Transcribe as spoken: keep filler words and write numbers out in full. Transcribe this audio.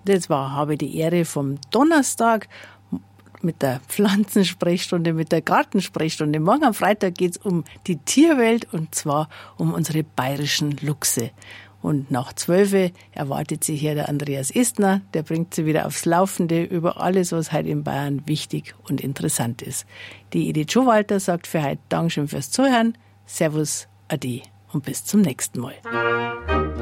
Das war, habe ich die Ehre vom Donnerstag mit der Pflanzensprechstunde, mit der Gartensprechstunde. Morgen am Freitag geht es um die Tierwelt und zwar um unsere bayerischen Luchse. Und nach zwölf erwartet sie hier der Andreas Estner. Der bringt sie wieder aufs Laufende über alles, was heute in Bayern wichtig und interessant ist. Die Edith Schowalter sagt für heute Dankeschön fürs Zuhören. Servus, Ade und bis zum nächsten Mal.